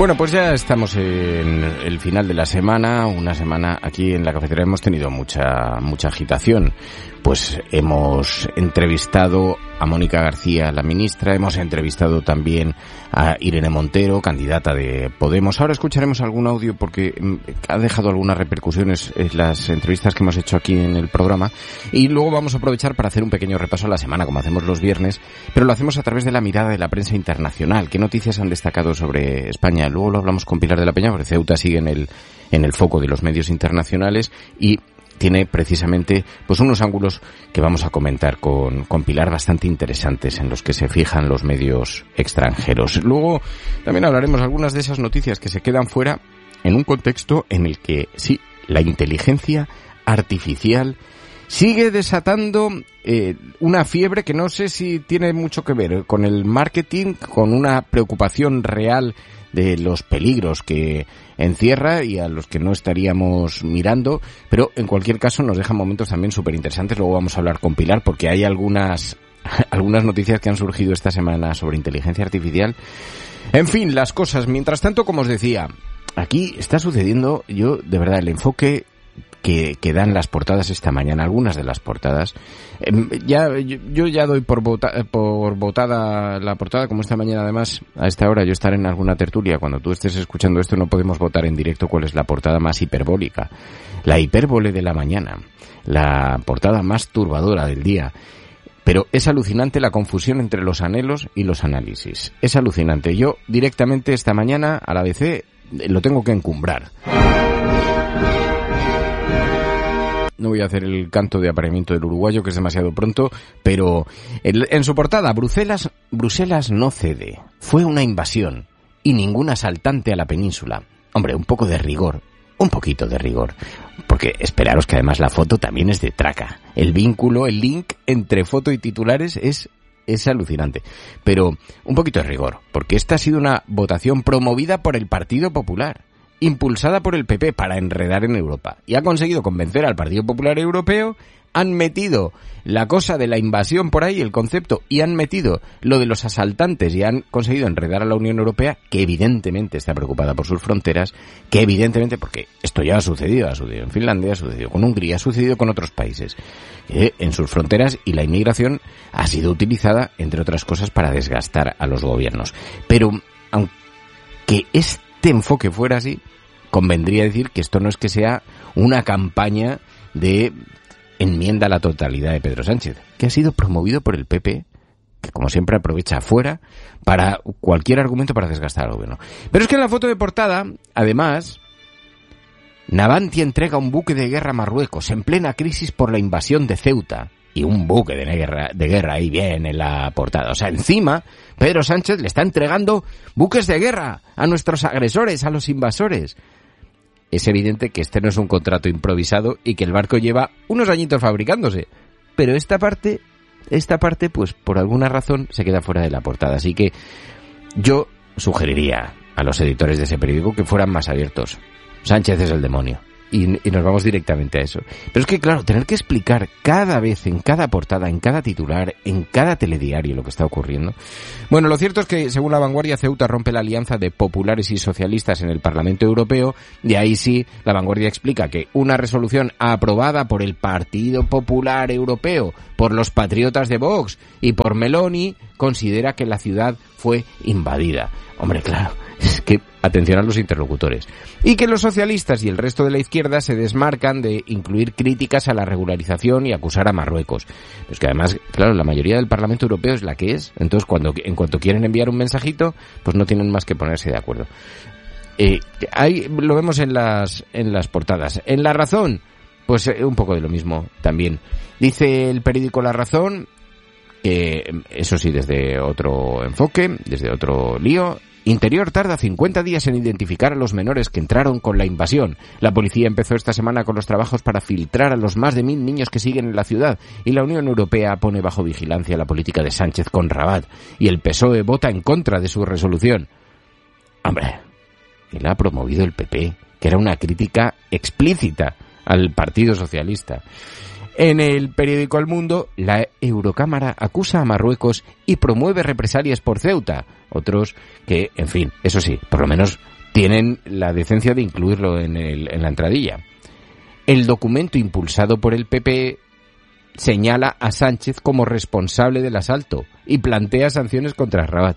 Bueno, pues ya estamos en el final de la semana, una semana aquí en la cafetería hemos tenido mucha agitación. Pues hemos entrevistado a Mónica García, la ministra, hemos entrevistado también a Irene Montero, candidata de Podemos. Ahora escucharemos algún audio porque ha dejado algunas repercusiones en las entrevistas que hemos hecho aquí en el programa, y luego vamos a aprovechar para hacer un pequeño repaso a la semana, como hacemos los viernes, pero lo hacemos a través de la mirada de la prensa internacional. ¿Qué noticias han destacado sobre España? Luego lo hablamos con Pilar de la Peña, porque Ceuta sigue en el foco de los medios internacionales y tiene precisamente pues unos ángulos que vamos a comentar con Pilar bastante interesantes, en los que se fijan los medios extranjeros. Luego también hablaremos algunas de esas noticias que se quedan fuera en un contexto en el que sí, la inteligencia artificial sigue desatando una fiebre que no sé si tiene mucho que ver con el marketing, con una preocupación real de los peligros que encierra y a los que no estaríamos mirando, pero en cualquier caso nos deja momentos también súper interesantes. Luego vamos a hablar con Pilar porque hay algunas noticias que han surgido esta semana sobre inteligencia artificial. En fin, las cosas. Mientras tanto, como os decía, aquí está sucediendo, yo de verdad, el enfoque que dan las portadas esta mañana, algunas de las portadas. Yo ya doy por votada la portada, como esta mañana además, a esta hora yo estaré en alguna tertulia. Cuando tú estés escuchando esto no podemos votar en directo cuál es la portada más hiperbólica. La hipérbole de la mañana, la portada más turbadora del día. Pero es alucinante la confusión entre los anhelos y los análisis. Es alucinante. Yo directamente esta mañana a la ABC lo tengo que encumbrar. No voy a hacer el canto de apareamiento del uruguayo, que es demasiado pronto, pero en su portada, Bruselas no cede. Fue una invasión y ningún asaltante a la península. Hombre, un poquito de rigor. Porque esperaros que además la foto también es de traca. El vínculo, el link entre foto y titulares es alucinante. Pero un poquito de rigor, porque esta ha sido una votación promovida por el Partido Popular, impulsada por el PP para enredar en Europa, y ha conseguido convencer al Partido Popular Europeo. Han metido la cosa de la invasión por ahí, el concepto, y han metido lo de los asaltantes, y han conseguido enredar a la Unión Europea, que evidentemente está preocupada por sus fronteras, que evidentemente, porque esto ya ha sucedido en Finlandia, ha sucedido con Hungría, ha sucedido con otros países, en sus fronteras, y la inmigración ha sido utilizada, entre otras cosas, para desgastar a los gobiernos. Pero, aunque este enfoque fuera así, convendría decir que esto no es que sea una campaña de enmienda a la totalidad de Pedro Sánchez, que ha sido promovido por el PP, que como siempre aprovecha afuera para cualquier argumento para desgastar al gobierno. Pero es que en la foto de portada, además, Navantia entrega un buque de guerra a Marruecos en plena crisis por la invasión de Ceuta. Y un buque de guerra ahí bien en la portada. O sea, encima, Pedro Sánchez le está entregando buques de guerra a nuestros agresores, a los invasores. Es evidente que este no es un contrato improvisado y que el barco lleva unos añitos fabricándose. Pero esta parte, pues por alguna razón se queda fuera de la portada. Así que yo sugeriría a los editores de ese periódico que fueran más abiertos. Sánchez es el demonio. Y nos vamos directamente a eso. Pero es que, claro, tener que explicar cada vez, en cada portada, en cada titular, en cada telediario lo que está ocurriendo. Bueno, lo cierto es que, según La Vanguardia, Ceuta rompe la alianza de populares y socialistas en el Parlamento Europeo. De ahí sí, La Vanguardia explica que una resolución aprobada por el Partido Popular Europeo, por los patriotas de Vox y por Meloni, considera que la ciudad fue invadida. Hombre, claro, es que atención a los interlocutores. Y que los socialistas y el resto de la izquierda se desmarcan de incluir críticas a la regularización y acusar a Marruecos. Pues que además, claro, la mayoría del Parlamento Europeo es la que es. Entonces, en cuanto quieren enviar un mensajito, pues no tienen más que ponerse de acuerdo. Ahí lo vemos en las portadas. En La Razón, pues un poco de lo mismo también. Dice el periódico La Razón, que eso sí, desde otro enfoque, desde otro lío. Interior tarda 50 días en identificar a los menores que entraron con la invasión. La policía empezó esta semana con los trabajos para filtrar a los más de 1000 niños que siguen en la ciudad, y la Unión Europea pone bajo vigilancia la política de Sánchez con Rabat, y el PSOE vota en contra de su resolución. Hombre, él ha promovido el PP, que era una crítica explícita al Partido Socialista. En el periódico El Mundo, la Eurocámara acusa a Marruecos y promueve represalias por Ceuta. Otros que, en fin, eso sí, por lo menos tienen la decencia de incluirlo en la entradilla. El documento impulsado por el PP señala a Sánchez como responsable del asalto y plantea sanciones contra Rabat.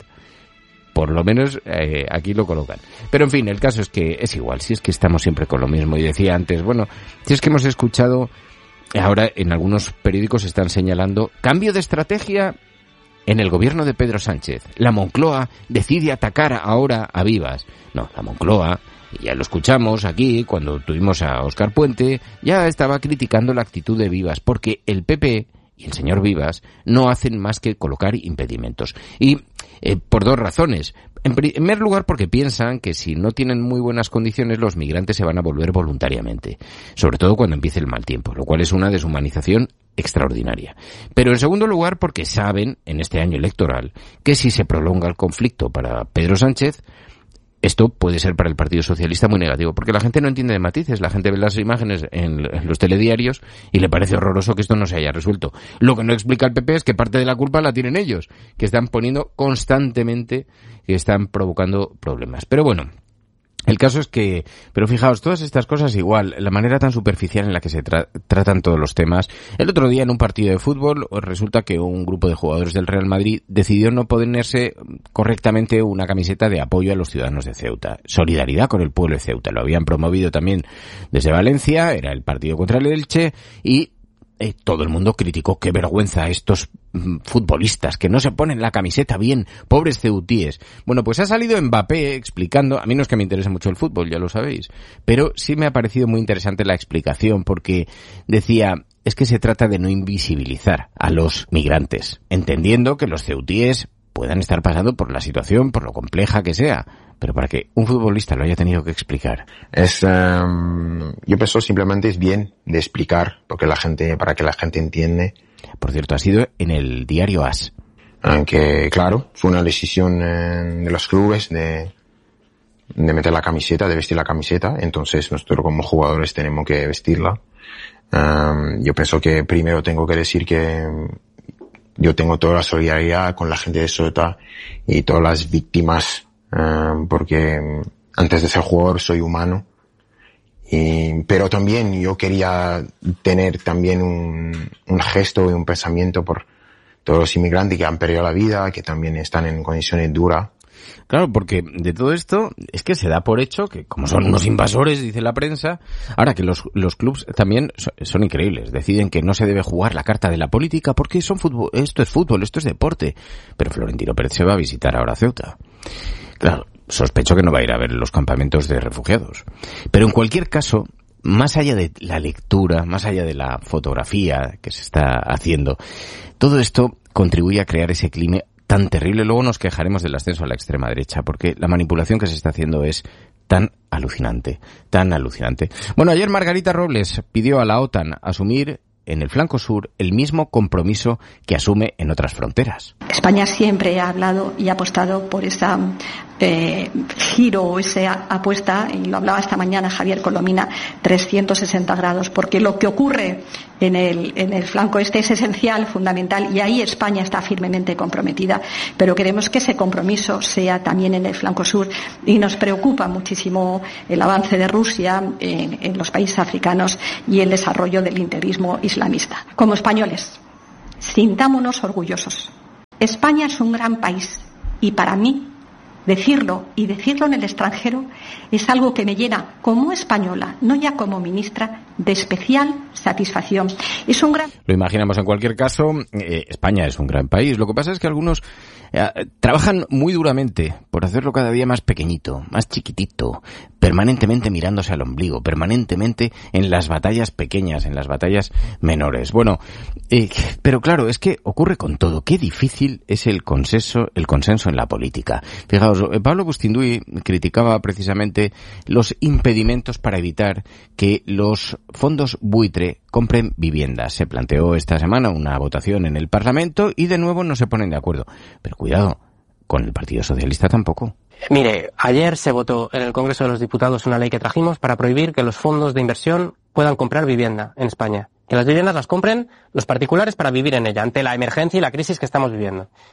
Por lo menos aquí lo colocan. Pero en fin, el caso es que es igual, si es que estamos siempre con lo mismo. Y decía antes, bueno, si es que hemos escuchado, ahora en algunos periódicos están señalando cambio de estrategia en el gobierno de Pedro Sánchez. La Moncloa decide atacar ahora a Vivas. No, la Moncloa, ya lo escuchamos aquí cuando tuvimos a Óscar Puente, ya estaba criticando la actitud de Vivas, porque el PP y el señor Vivas no hacen más que colocar impedimentos. Y por dos razones. En primer lugar, porque piensan que si no tienen muy buenas condiciones, los migrantes se van a volver voluntariamente. Sobre todo cuando empiece el mal tiempo, lo cual es una deshumanización extraordinaria. Pero en segundo lugar, porque saben, en este año electoral, que si se prolonga el conflicto para Pedro Sánchez, esto puede ser para el Partido Socialista muy negativo, porque la gente no entiende de matices, la gente ve las imágenes en los telediarios y le parece horroroso que esto no se haya resuelto. Lo que no explica el PP es que parte de la culpa la tienen ellos, que están poniendo constantemente, que están provocando problemas. Pero bueno, el caso es que, pero fijaos, todas estas cosas igual, la manera tan superficial en la que se tratan todos los temas. El otro día en un partido de fútbol resulta que un grupo de jugadores del Real Madrid decidió no ponerse correctamente una camiseta de apoyo a los ciudadanos de Ceuta. Solidaridad con el pueblo de Ceuta. Lo habían promovido también desde Valencia, era el partido contra el Elche y todo el mundo criticó, qué vergüenza a estos futbolistas que no se ponen la camiseta bien, pobres ceutíes. Bueno, pues ha salido Mbappé explicando, a mí no es que me interese mucho el fútbol, ya lo sabéis, pero sí me ha parecido muy interesante la explicación porque decía, es que se trata de no invisibilizar a los migrantes, entendiendo que los ceutíes puedan estar pasando por la situación, por lo compleja que sea, pero para que un futbolista lo haya tenido que explicar. Yo pienso simplemente es bien de explicar, porque para que la gente entiende. Por cierto, ha sido en el diario AS. Aunque, claro, fue una decisión de los clubes de meter la camiseta, de vestir la camiseta, entonces nosotros como jugadores tenemos que vestirla. Yo pienso que primero tengo que decir que yo tengo toda la solidaridad con la gente de Ceuta y todas las víctimas, porque antes de ser jugador soy humano. Pero también yo quería tener también un gesto y un pensamiento por todos los inmigrantes que han perdido la vida, que también están en condiciones duras. Claro, porque de todo esto es que se da por hecho que como son unos invasores, dice la prensa, ahora que los clubs también son increíbles, deciden que no se debe jugar la carta de la política porque esto es fútbol, esto es deporte. Pero Florentino Pérez se va a visitar ahora Ceuta. Claro, sospecho que no va a ir a ver los campamentos de refugiados. Pero en cualquier caso, más allá de la lectura, más allá de la fotografía que se está haciendo, todo esto contribuye a crear ese clima tan terrible. Luego nos quejaremos del ascenso a la extrema derecha, porque la manipulación que se está haciendo es tan alucinante, tan alucinante. Bueno, ayer Margarita Robles pidió a la OTAN asumir en el flanco sur el mismo compromiso que asume en otras fronteras. España siempre ha hablado y ha apostado por esa giro o esa apuesta, y lo hablaba esta mañana Javier Colomina, 360 grados, porque lo que ocurre en el flanco este es esencial, fundamental, y ahí España está firmemente comprometida, pero queremos que ese compromiso sea también en el flanco sur, y nos preocupa muchísimo el avance de Rusia en los países africanos y el desarrollo del integrismo islamista. Como españoles, sintámonos orgullosos. España es un gran país y para mí decirlo y decirlo en el extranjero es algo que me llena como española, no ya como ministra, de especial satisfacción. Es un gran... Lo imaginamos en cualquier caso, España es un gran país. Lo que pasa es que algunos trabajan muy duramente por hacerlo cada día más pequeñito, más chiquitito, permanentemente mirándose al ombligo, permanentemente en las batallas pequeñas, en las batallas menores. Bueno, pero claro, es que ocurre con todo. Qué difícil es el consenso en la política. Fijaos, Pablo Bustinduy criticaba precisamente los impedimentos para evitar que los fondos buitre compren viviendas. Se planteó esta semana una votación en el Parlamento y de nuevo no se ponen de acuerdo. Pero cuidado, con el Partido Socialista tampoco. Mire, ayer se votó en el Congreso de los Diputados una ley que trajimos para prohibir que los fondos de inversión puedan comprar vivienda en España. Que las viviendas las compren los particulares para vivir en ella, ante la emergencia y la crisis que estamos viviendo.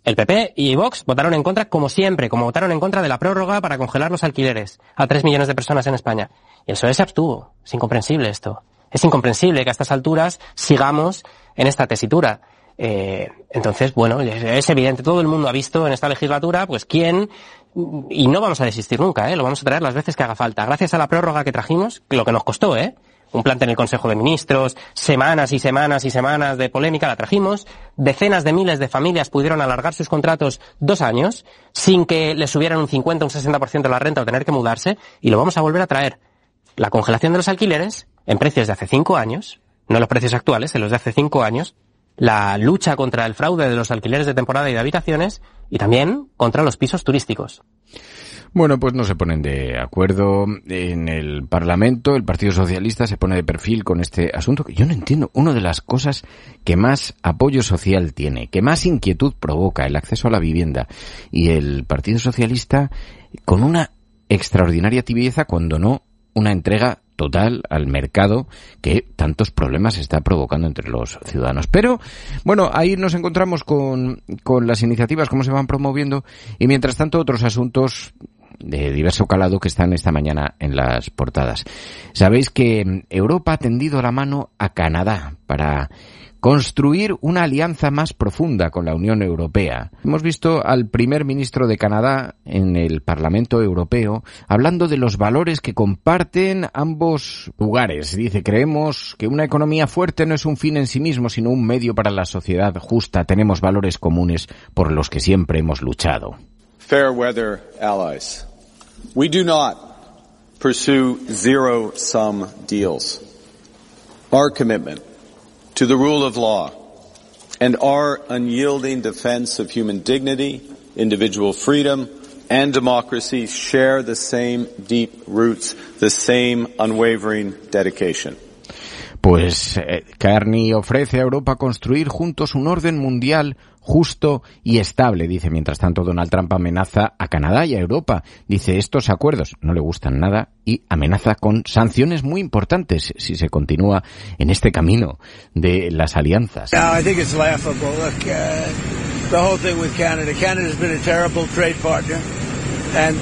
El PP y Vox votaron en contra, como siempre, como votaron en contra de la prórroga para congelar los alquileres a 3 millones de personas en España. Y el PSOE se abstuvo. Es incomprensible esto. Es incomprensible que a estas alturas sigamos en esta tesitura. Entonces, bueno, es evidente, todo el mundo ha visto en esta legislatura, pues quién, y no vamos a desistir nunca, lo vamos a traer las veces que haga falta. Gracias a la prórroga que trajimos, lo que nos costó, un plante en el Consejo de Ministros, semanas y semanas y semanas de polémica la trajimos, decenas de miles de familias pudieron alargar sus contratos 2 años, sin que les subieran un 50 o un 60% la renta o tener que mudarse, y lo vamos a volver a traer. La congelación de los alquileres, en precios de hace 5 años, no en los precios actuales, en los de hace 5 años, la lucha contra el fraude de los alquileres de temporada y de habitaciones, y también contra los pisos turísticos. Bueno, pues no se ponen de acuerdo en el Parlamento. El Partido Socialista se pone de perfil con este asunto que yo no entiendo. Una de las cosas que más apoyo social tiene, que más inquietud provoca, el acceso a la vivienda. Y el Partido Socialista con una extraordinaria tibieza, cuando no una entrega total al mercado que tantos problemas está provocando entre los ciudadanos. Pero, bueno, ahí nos encontramos con las iniciativas, cómo se van promoviendo, y mientras tanto otros asuntos de diverso calado que están esta mañana en las portadas. Sabéis que Europa ha tendido la mano a Canadá para construir una alianza más profunda con la Unión Europea. Hemos visto al primer ministro de Canadá en el Parlamento Europeo hablando de los valores que comparten ambos lugares. Dice, creemos que una economía fuerte no es un fin en sí mismo, sino un medio para la sociedad justa. Tenemos valores comunes por los que siempre hemos luchado. Fair weather allies. We do not pursue zero-sum deals. Our commitment to the rule of law and our unyielding defense of human dignity, individual freedom, and democracy share the same deep roots, the same unwavering dedication. Pues Carney ofrece a Europa construir juntos un orden mundial justo y estable, dice. Mientras tanto, Donald Trump amenaza a Canadá y a Europa. Dice, estos acuerdos no le gustan nada y amenaza con sanciones muy importantes si se continúa en este camino de las alianzas. I think it's laughable. Look, the whole thing with Canada. Canada's been a terrible trade partner. And,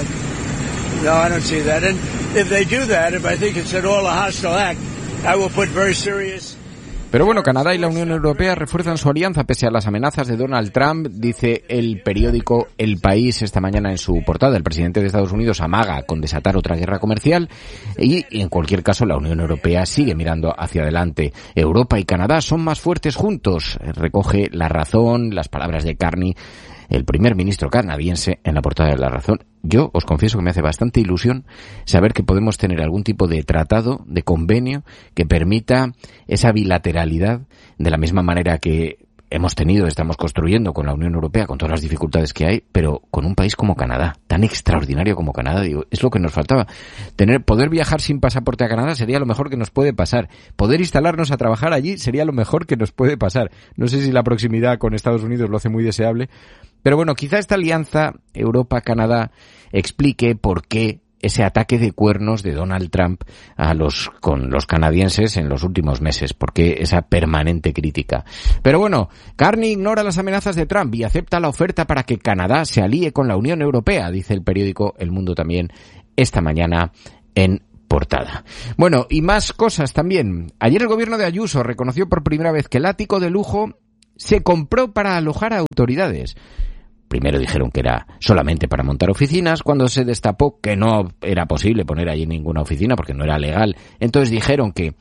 no, I don't see that. And if they do that, if I think it's at all a hostile act, I will put very serious... Pero bueno, Canadá y la Unión Europea refuerzan su alianza pese a las amenazas de Donald Trump, dice el periódico El País esta mañana en su portada. El presidente de Estados Unidos amaga con desatar otra guerra comercial y, en cualquier caso, la Unión Europea sigue mirando hacia adelante. Europa y Canadá son más fuertes juntos, recoge La Razón, las palabras de Carney, el primer ministro canadiense, en la portada de La Razón. Yo os confieso que me hace bastante ilusión saber que podemos tener algún tipo de tratado, de convenio, que permita esa bilateralidad de la misma manera que hemos tenido, estamos construyendo con la Unión Europea, con todas las dificultades que hay, pero con un país como Canadá, tan extraordinario como Canadá, digo, es lo que nos faltaba. Poder viajar sin pasaporte a Canadá sería lo mejor que nos puede pasar. Poder instalarnos a trabajar allí sería lo mejor que nos puede pasar. No sé si la proximidad con Estados Unidos lo hace muy deseable, pero bueno, quizá esta alianza Europa-Canadá explique por qué ese ataque de cuernos de Donald Trump con los canadienses en los últimos meses, porque esa permanente crítica. Pero bueno, Carney ignora las amenazas de Trump y acepta la oferta para que Canadá se alíe con la Unión Europea, dice el periódico El Mundo también esta mañana en portada. Bueno, y más cosas también. Ayer el gobierno de Ayuso reconoció por primera vez que el ático de lujo se compró para alojar a autoridades. Primero dijeron que era solamente para montar oficinas, cuando se destapó que no era posible poner allí ninguna oficina porque no era legal. Entonces dijeron que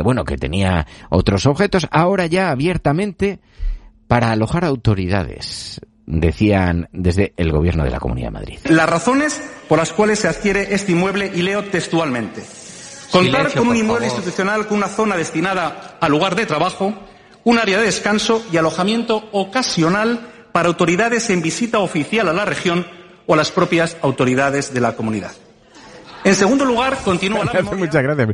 tenía otros objetos, ahora ya abiertamente para alojar autoridades, decían desde el gobierno de la Comunidad de Madrid. Las razones por las cuales se adquiere este inmueble, y leo textualmente: contar con un inmueble institucional con una zona destinada al lugar de trabajo, un área de descanso y alojamiento ocasional para autoridades en visita oficial a la región o a las propias autoridades de la comunidad. En segundo lugar, continúa la memoria... Muchas gracias.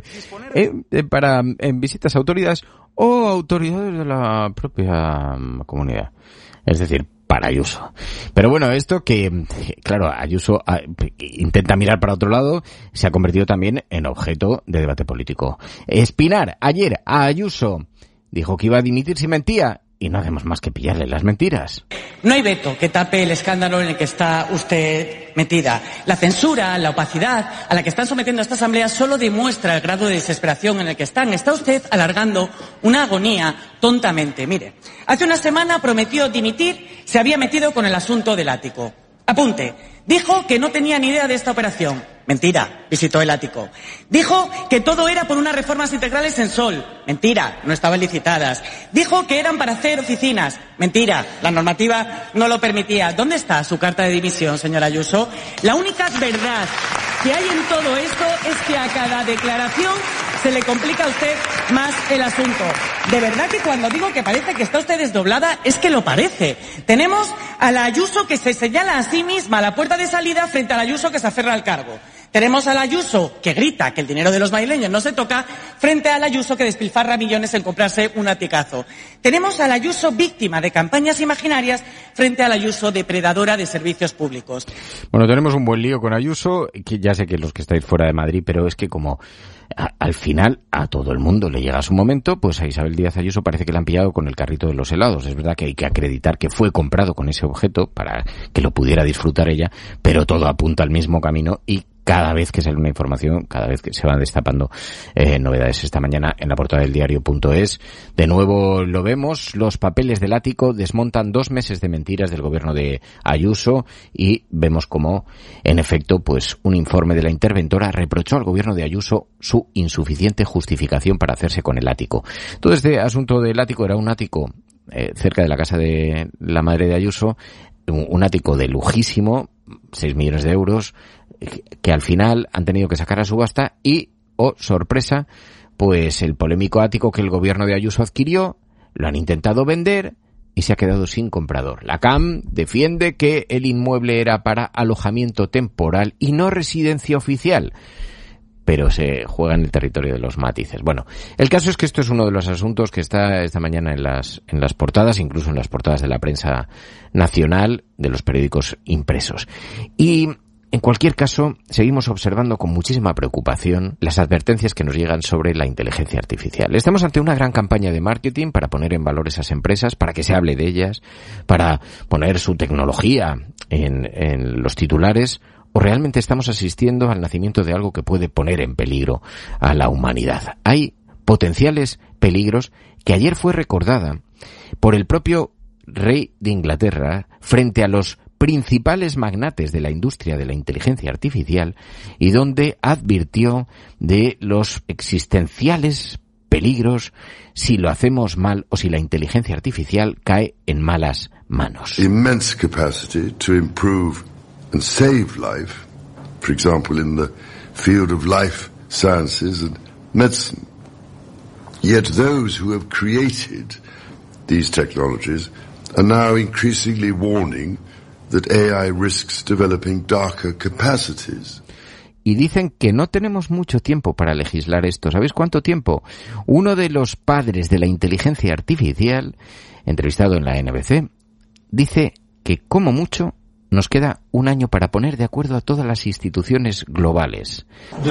En visitas a autoridades o autoridades de la propia comunidad. Es decir, para Ayuso. Pero bueno, esto que, claro, Ayuso intenta mirar para otro lado, se ha convertido también en objeto de debate político. Espinar, ayer, a Ayuso, dijo que iba a dimitir si mentía, y no hacemos más que pillarle las mentiras. No hay veto que tape el escándalo en el que está usted metida. La censura, la opacidad a la que están sometiendo a esta asamblea solo demuestra el grado de desesperación en el que están. Está usted alargando una agonía tontamente. Mire, hace una semana prometió dimitir, se había metido con el asunto del ático. Apunte, dijo que no tenía ni idea de esta operación. Mentira, visitó el ático. Dijo que todo era por unas reformas integrales en Sol. Mentira, no estaban licitadas. Dijo que eran para hacer oficinas. Mentira, la normativa no lo permitía. ¿Dónde está su carta de dimisión, señora Ayuso? La única verdad que hay en todo esto es que a cada declaración se le complica a usted más el asunto. De verdad que cuando digo que parece que está usted desdoblada, es que lo parece. Tenemos a la Ayuso que se señala a sí misma a la puerta de salida frente a la Ayuso que se aferra al cargo. Tenemos a la Ayuso que grita que el dinero de los madrileños no se toca frente a la Ayuso que despilfarra millones en comprarse un aticazo. Tenemos a la Ayuso víctima de campañas imaginarias frente a la Ayuso depredadora de servicios públicos. Bueno, tenemos un buen lío con Ayuso, que ya sé que los que estáis fuera de Madrid, pero es que como al final a todo el mundo le llega su momento, pues a Isabel Díaz Ayuso parece que la han pillado con el carrito de los helados. Es verdad que hay que acreditar que fue comprado con ese objeto para que lo pudiera disfrutar ella, pero todo apunta al mismo camino y cada vez que sale una información, cada vez que se van destapando novedades. Esta mañana en la portada del diario.es, de nuevo lo vemos, los papeles del ático desmontan 2 meses de mentiras del gobierno de Ayuso y vemos como, en efecto, pues un informe de la interventora reprochó al gobierno de Ayuso su insuficiente justificación para hacerse con el ático. Todo este asunto del ático era un ático cerca de la casa de la madre de Ayuso, un ático de lujísimo, 6 millones de euros, que al final han tenido que sacar a subasta y, oh sorpresa, pues el polémico ático que el gobierno de Ayuso adquirió, lo han intentado vender y se ha quedado sin comprador. La CAM defiende que el inmueble era para alojamiento temporal y no residencia oficial, pero se juega en el territorio de los matices. Bueno, el caso es que esto es uno de los asuntos que está esta mañana en las portadas, incluso en las portadas de la prensa nacional, de los periódicos impresos. Y en cualquier caso, seguimos observando con muchísima preocupación las advertencias que nos llegan sobre la inteligencia artificial. Estamos ante una gran campaña de marketing para poner en valor esas empresas, para que se hable de ellas, para poner su tecnología en los titulares, o realmente estamos asistiendo al nacimiento de algo que puede poner en peligro a la humanidad. Hay potenciales peligros que ayer fue recordada por el propio rey de Inglaterra frente a los principales magnates de la industria de la inteligencia artificial y donde advirtió de los existenciales peligros si lo hacemos mal o si la inteligencia artificial cae en malas manos. Immense capacity to improve and save life, for example in the field of life sciences and medicine. Yet those who have created these technologies are now increasingly warning that AI risks developing darker capacities. Y dicen que no tenemos mucho tiempo para legislar esto. ¿Sabéis cuánto tiempo? Uno de los padres de la inteligencia artificial, entrevistado en la NBC, dice que como mucho nos queda 1 año para poner de acuerdo a todas las instituciones globales.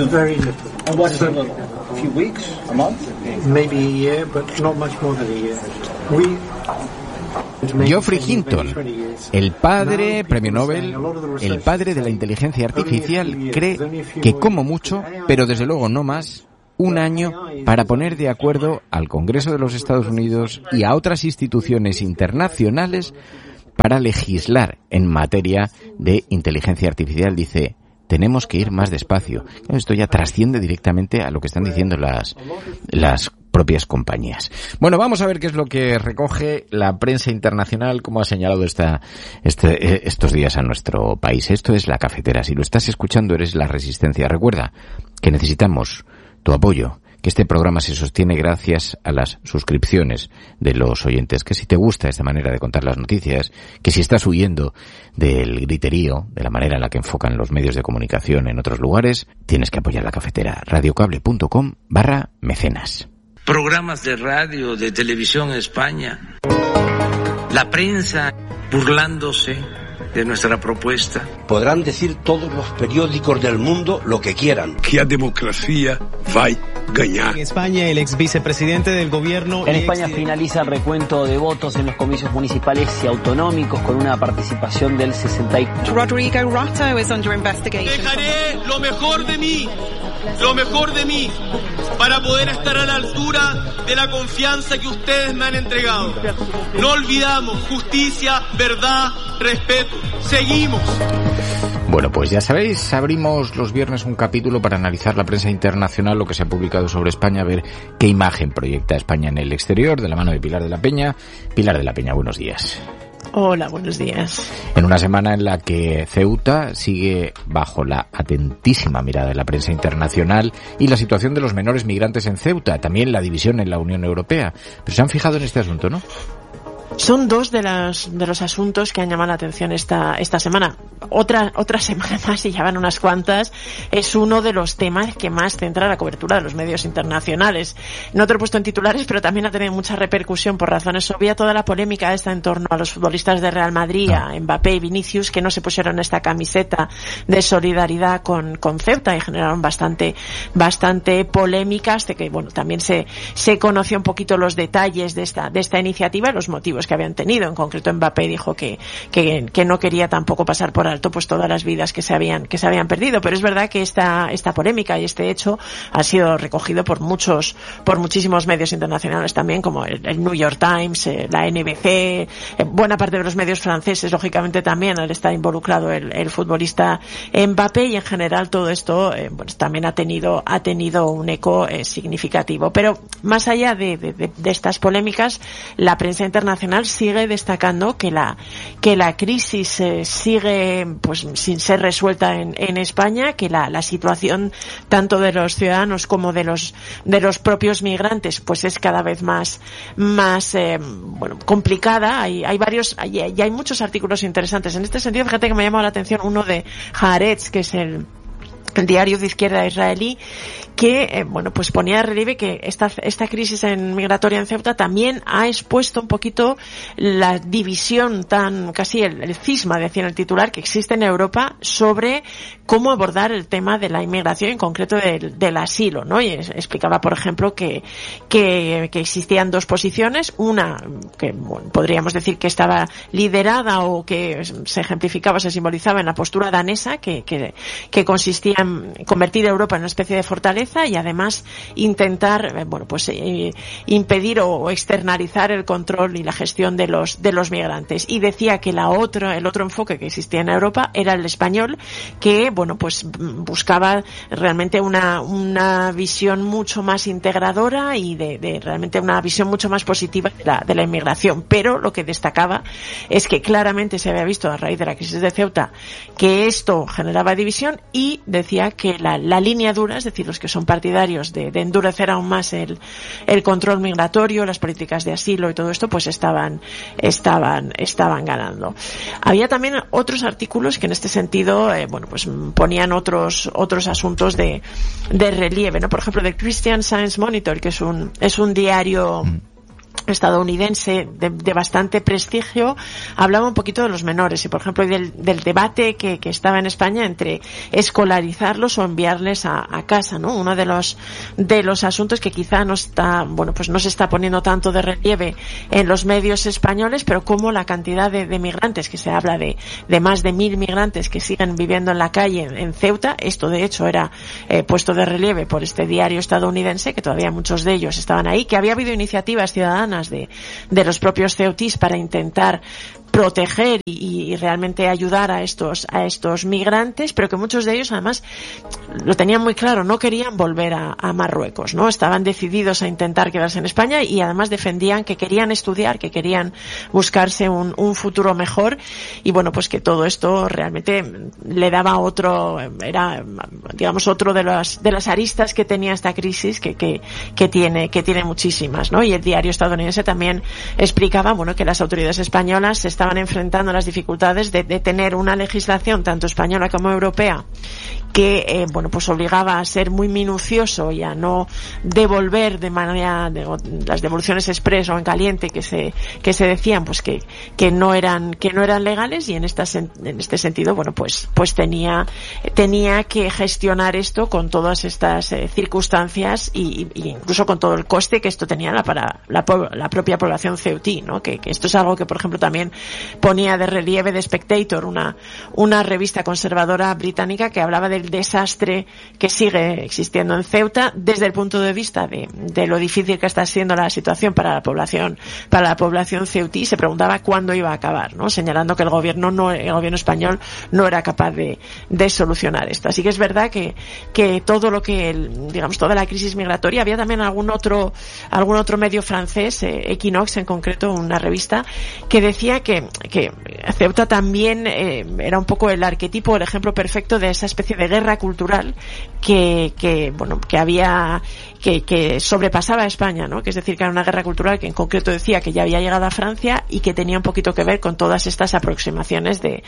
Geoffrey Hinton, el padre, premio Nobel, el padre de la inteligencia artificial, cree que como mucho, pero desde luego no más, 1 año para poner de acuerdo al Congreso de los Estados Unidos y a otras instituciones internacionales para legislar en materia de inteligencia artificial. Dice, tenemos que ir más despacio. Esto ya trasciende directamente a lo que están diciendo las propias compañías. Bueno, vamos a ver qué es lo que recoge la prensa internacional, como ha señalado estos días a nuestro país. Esto es La Cafetera. Si lo estás escuchando, eres La Resistencia. Recuerda que necesitamos tu apoyo, que este programa se sostiene gracias a las suscripciones de los oyentes, que si te gusta esta manera de contar las noticias, que si estás huyendo del griterío, de la manera en la que enfocan los medios de comunicación en otros lugares, tienes que apoyar La Cafetera. radiocable.com/mecenas. Programas de radio, de televisión en España, la prensa burlándose de nuestra propuesta. Podrán decir todos los periódicos del mundo lo que quieran. Que a democracia vai ganar. En España, el ex vicepresidente del gobierno... En España finaliza el recuento de votos en los comicios municipales y autonómicos con una participación del 64%. Rodrigo Rato is under investigation. Dejaré lo mejor de mí, para poder estar a la altura de la confianza que ustedes me han entregado. No olvidamos justicia, verdad, respeto. Seguimos. Bueno, pues ya sabéis, abrimos los viernes un capítulo para analizar la prensa internacional, lo que se ha publicado sobre España, a ver qué imagen proyecta España en el exterior, de la mano de Pilar de la Peña. Pilar de la Peña, buenos días. Hola, buenos días. En una semana en la que Ceuta sigue bajo la atentísima mirada de la prensa internacional y la situación de los menores migrantes en Ceuta, también la división en la Unión Europea. Pero se han fijado en este asunto, ¿no? Son dos de los asuntos que han llamado la atención esta semana. Otra semana más, y ya van unas cuantas, es uno de los temas que más centra la cobertura de los medios internacionales. No te lo he puesto en titulares, pero también ha tenido mucha repercusión por razones obvias toda la polémica esta en torno a los futbolistas de Real Madrid, a Mbappé y Vinicius, que no se pusieron esta camiseta de solidaridad con Ceuta y generaron bastante polémica, hasta que bueno, también se conoció un poquito los detalles de esta iniciativa y los motivos que habían tenido. En concreto, Mbappé dijo que no quería tampoco pasar por alto pues todas las vidas que se habían perdido, pero es verdad que esta polémica y este hecho ha sido recogido por muchísimos medios internacionales también, como el New York Times, la NBC, buena parte de los medios franceses, lógicamente también, al estar involucrado el futbolista Mbappé, y en general todo esto pues también ha tenido un eco significativo. Pero más allá de estas polémicas, la prensa internacional sigue destacando que la crisis sigue pues sin ser resuelta en España, que la situación tanto de los ciudadanos como de los propios migrantes pues es cada vez más complicada. Hay muchos artículos interesantes en este sentido. Fíjate que me ha llamado la atención uno de Haaretz, que es el diario de izquierda israelí, que pues ponía de relieve que esta crisis migratoria en Ceuta también ha expuesto un poquito la división casi el cisma, decía en el titular, que existe en Europa sobre cómo abordar el tema de la inmigración, en concreto del asilo, ¿no? Y explicaba, por ejemplo, que existían dos posiciones, una que podríamos decir que estaba liderada o que se ejemplificaba, se simbolizaba en la postura danesa, que consistía en convertir a Europa en una especie de fortaleza y además intentar impedir o externalizar el control y la gestión de los migrantes. Y decía que el otro enfoque que existía en Europa era el español, que buscaba realmente una visión mucho más integradora y de realmente una visión mucho más positiva de la inmigración. Pero lo que destacaba es que claramente se había visto a raíz de la crisis de Ceuta que esto generaba división, y decía que la línea dura, es decir, los que son partidarios de endurecer aún más el control migratorio, las políticas de asilo y todo esto, pues estaban ganando. Había también otros artículos que en este sentido ponían otros asuntos de relieve, ¿no? Por ejemplo, The Christian Science Monitor, que es un diario estadounidense de bastante prestigio, hablaba un poquito de los menores y, por ejemplo, del debate que estaba en España entre escolarizarlos o enviarles a casa, ¿no? Uno de los asuntos que quizá no se está poniendo tanto de relieve en los medios españoles, pero como la cantidad de migrantes, que se habla de más de 1.000 migrantes que siguen viviendo en la calle en Ceuta. Esto, de hecho, era puesto de relieve por este diario estadounidense, que todavía muchos de ellos estaban ahí, que había habido iniciativas ciudadanas de los propios ceutíes para intentar proteger y realmente ayudar a estos migrantes, pero que muchos de ellos además lo tenían muy claro, no querían volver a Marruecos, ¿no? Estaban decididos a intentar quedarse en España y además defendían que querían estudiar, que querían buscarse un futuro mejor, y pues que todo esto realmente le daba era digamos otro de las aristas que tenía esta crisis que tiene muchísimas, ¿no? Y el diario estadounidense también explicaba que las autoridades españolas se estaban enfrentando a las dificultades de tener una legislación tanto española como europea que bueno, pues obligaba a ser muy minucioso y a no devolver de manera las devoluciones express o en caliente que se decían, pues que no eran legales, y en este sentido, bueno, pues tenía que gestionar esto con todas estas circunstancias y incluso con todo el coste que esto tenía para la propia población ceutí, ¿no? Que esto es algo que, por ejemplo, también ponía de relieve The Spectator, una revista conservadora británica, que hablaba del desastre que sigue existiendo en Ceuta desde el punto de vista de lo difícil que está siendo la situación para la población ceutí. Se preguntaba cuándo iba a acabar, ¿no? Señalando que el gobierno español no era capaz de solucionar esto. Así que es verdad que todo lo que digamos, toda la crisis migratoria, había también algún otro medio francés, Equinox en concreto, una revista, que decía que Ceuta también era un poco el arquetipo, el ejemplo perfecto de esa especie de guerra cultural que sobrepasaba a España, ¿no? Que es decir, que era una guerra cultural que en concreto decía que ya había llegado a Francia y que tenía un poquito que ver con todas estas aproximaciones de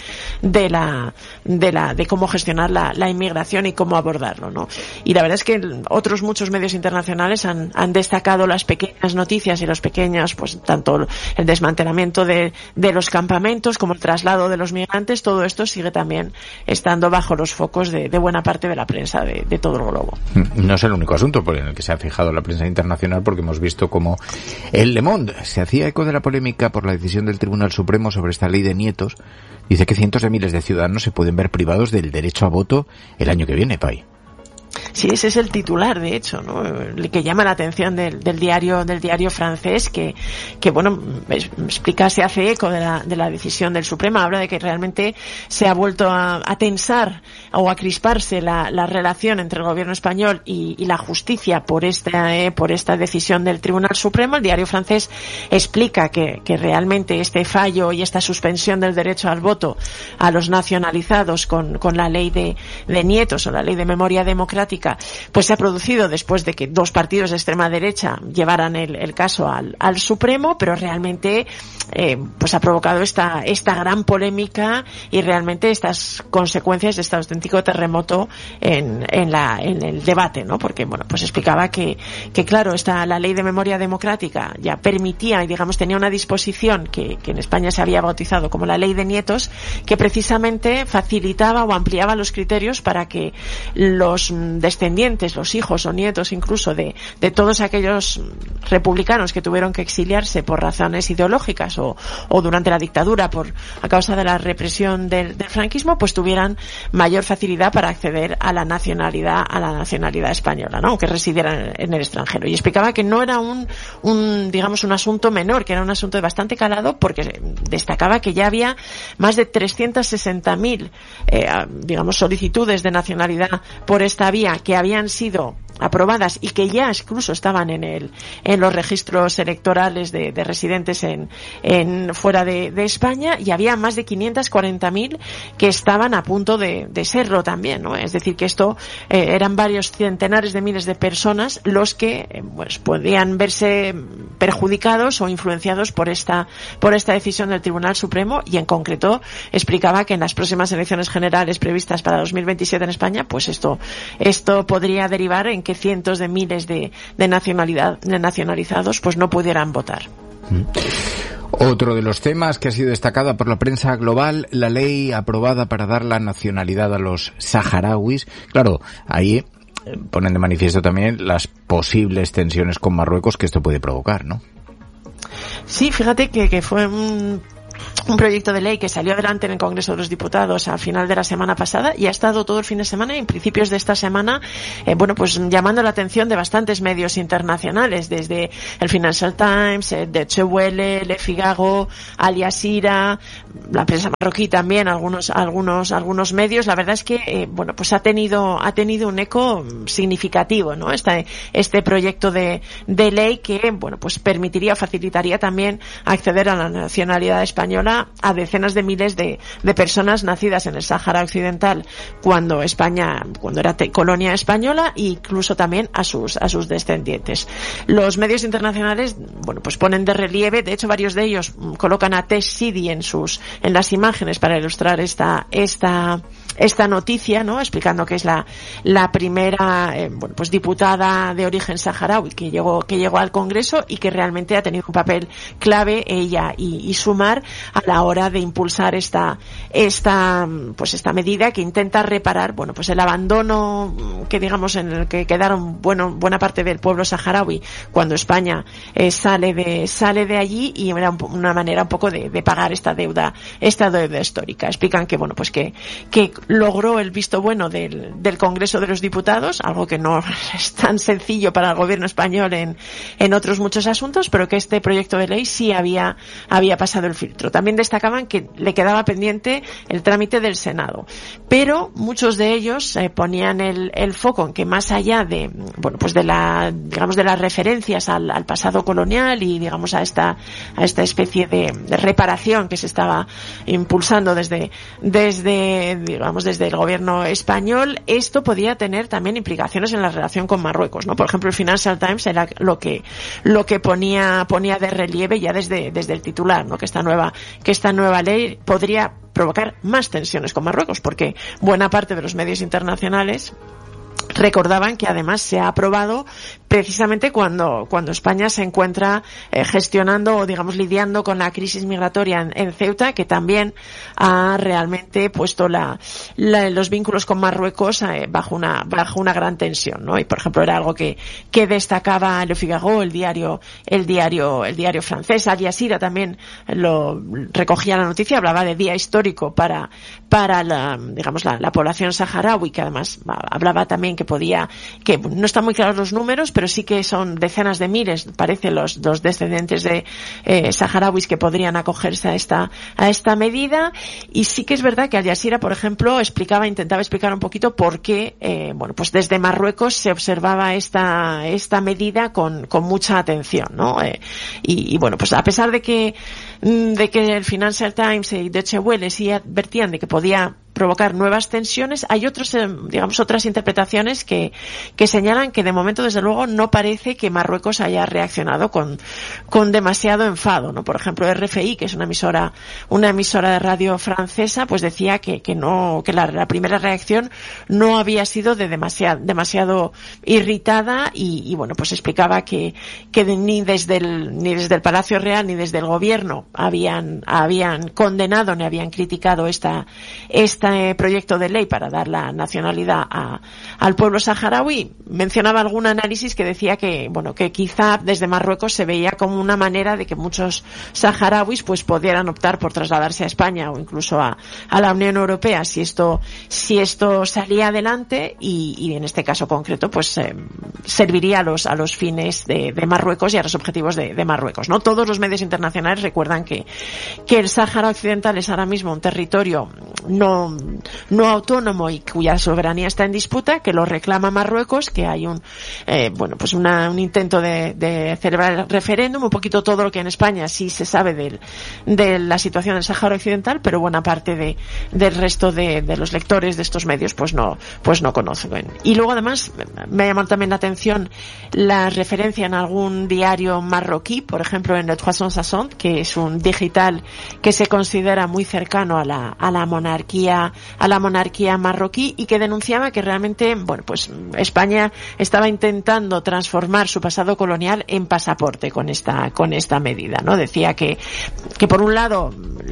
cómo gestionar la inmigración y cómo abordarlo, ¿no? Y la verdad es que otros muchos medios internacionales han destacado las pequeñas noticias y los pequeños, pues tanto el desmantelamiento de los campamentos como el traslado de los migrantes. Todo esto sigue también estando bajo los focos de buena parte de la prensa de todo el globo. No es el único asunto por el que se ha fijado la prensa internacional, porque hemos visto cómo el Le Monde se hacía eco de la polémica por la decisión del Tribunal Supremo sobre esta ley de nietos. Dice que cientos de miles de ciudadanos se pueden ver privados del derecho a voto el año que viene, Pai. Sí, ese es el titular, de hecho, ¿no? El que llama la atención del diario francés, que bueno, explica, se hace eco de la decisión del Supremo. Habla de que realmente se ha vuelto a tensar o a crisparse la relación entre el gobierno español y la justicia por esta decisión del Tribunal Supremo. El diario francés explica que realmente este fallo y esta suspensión del derecho al voto a los nacionalizados con la ley de nietos o la ley de memoria democrática, pues se ha producido después de que dos partidos de extrema derecha llevaran el caso al Supremo, pero realmente pues ha provocado esta gran polémica y realmente estas consecuencias de este auténtico terremoto en el debate, ¿no? Porque bueno, pues explicaba que claro, la ley de memoria democrática ya permitía y digamos tenía una disposición que en España se había bautizado como la ley de nietos, que precisamente facilitaba o ampliaba los criterios para que los descendientes, los hijos o nietos incluso de todos aquellos republicanos que tuvieron que exiliarse por razones ideológicas o durante la dictadura a causa de la represión del franquismo, pues tuvieran mayor facilidad para acceder a la nacionalidad española, ¿no? Aunque residieran en el extranjero. Y explicaba que no era un asunto menor, que era un asunto de bastante calado, porque destacaba que ya había más de 360.000 solicitudes de nacionalidad por esta vía que habían sido aprobadas y que ya incluso estaban en los registros electorales de residentes fuera de España, y había más de 540.000 que estaban a punto de serlo también, ¿no? Es decir, que esto eran varios centenares de miles de personas los que pues podían verse perjudicados o influenciados por esta decisión del Tribunal Supremo. Y en concreto explicaba que en las próximas elecciones generales previstas para 2027 en España, pues esto podría derivar en que cientos de miles de nacionalizados pues no pudieran votar. Otro de los temas que ha sido destacada por la prensa global, la ley aprobada para dar la nacionalidad a los saharauis. Claro, ahí ponen de manifiesto también las posibles tensiones con Marruecos que esto puede provocar, ¿no? Sí, fíjate que fue un proyecto de ley que salió adelante en el Congreso de los Diputados al final de la semana pasada y ha estado todo el fin de semana y en principios de esta semana pues llamando la atención de bastantes medios internacionales, desde el Financial Times, Deutsche Welle, Le Figaro, Al Jazeera, la prensa marroquí también, algunos medios. La verdad es que pues ha tenido un eco significativo, ¿no? Este proyecto de ley que pues permitiría, facilitaría también acceder a la nacionalidad española española a decenas de miles de personas nacidas en el Sáhara Occidental cuando era colonia española, e incluso también a sus descendientes. Los medios internacionales, bueno, pues ponen de relieve, de hecho varios de ellos colocan a Tesh Sidi en las imágenes para ilustrar esta noticia, ¿no? Explicando que es la primera pues diputada de origen saharaui que llegó al Congreso y que realmente ha tenido un papel clave ella y Sumar a la hora de impulsar esta medida que intenta reparar, bueno, pues el abandono que digamos en el que quedaron buena parte del pueblo saharaui cuando España sale de allí, y era una manera un poco de pagar esta deuda histórica. Explican que bueno, pues que logró el visto bueno del Congreso de los Diputados, algo que no es tan sencillo para el gobierno español en otros muchos asuntos, pero que este proyecto de ley sí había pasado el filtro. También destacaban que le quedaba pendiente el trámite del Senado, pero muchos de ellos ponían el foco en que más allá de bueno, pues de las referencias al pasado colonial y digamos a esta especie de reparación que se estaba impulsando desde el gobierno español, esto podía tener también implicaciones en la relación con Marruecos, ¿no? Por ejemplo, el Financial Times era lo que ponía de relieve ya desde el titular, ¿no? Que esta nueva ley podría provocar más tensiones con Marruecos, porque buena parte de los medios internacionales recordaban que además se ha aprobado precisamente cuando España se encuentra gestionando o digamos lidiando con la crisis migratoria en Ceuta, que también ha realmente puesto los vínculos con Marruecos bajo una gran tensión, ¿no? Y por ejemplo era algo que destacaba Le Figaro, el diario francés. Al Jazeera también lo recogía la noticia, hablaba de día histórico para la población saharaui, que además hablaba también que no están muy claros los números, pero sí que son decenas de miles, parece, los descendientes de saharauis que podrían acogerse a esta medida. Y sí que es verdad que Al Jazeera, por ejemplo, intentaba explicar un poquito por qué, pues desde Marruecos se observaba esta medida con mucha atención, ¿no? Y bueno, pues a pesar de que el Financial Times y Deutsche Welle sí advertían de que podía provocar nuevas tensiones, hay otras interpretaciones que señalan que de momento desde luego no parece que Marruecos haya reaccionado con demasiado enfado, ¿no? Por ejemplo, RFI, que es una emisora de radio francesa, pues decía que la primera reacción no había sido de demasiado irritada, y bueno, pues explicaba que ni desde el Palacio Real ni desde el gobierno habían condenado ni habían criticado este proyecto de ley para dar la nacionalidad al pueblo saharaui. Mencionaba algún análisis que decía que quizá desde Marruecos se veía como una manera de que muchos saharauis pues pudieran optar por trasladarse a España o incluso a la Unión Europea si esto salía adelante, y en este caso concreto pues serviría a los fines de Marruecos y a los objetivos de Marruecos, ¿no? Todos los medios internacionales recuerdan que el Sáhara Occidental es ahora mismo un territorio no autónomo y cuya soberanía está en disputa, que lo reclama Marruecos, que hay un intento de celebrar el referéndum, un poquito todo lo que en España sí se sabe de la situación del Sáhara Occidental, pero buena parte del resto de los lectores de estos medios pues no conocen. Y luego además me ha llamado también la atención la referencia en algún diario marroquí, por ejemplo en Le Croissant Sassant, que es un digital que se considera muy cercano a la monarquía marroquí, y que denunciaba que realmente pues España estaba intentando transformar su pasado colonial en pasaporte con esta medida, ¿no? Decía que por un lado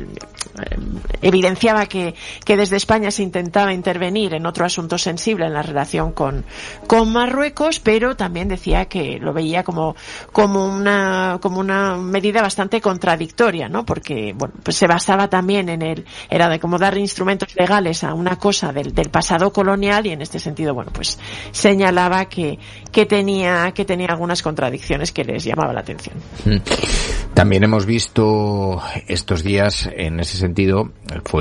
evidenciaba que desde España se intentaba intervenir en otro asunto sensible en la relación con Marruecos, pero también decía que lo veía como una medida bastante contradictoria, ¿no? Porque pues se basaba también era de cómo dar instrumentos legales a una cosa del pasado colonial, y en este sentido pues señalaba que tenía algunas contradicciones que les llamaba la atención. También hemos visto estos días, en ese sentido, fue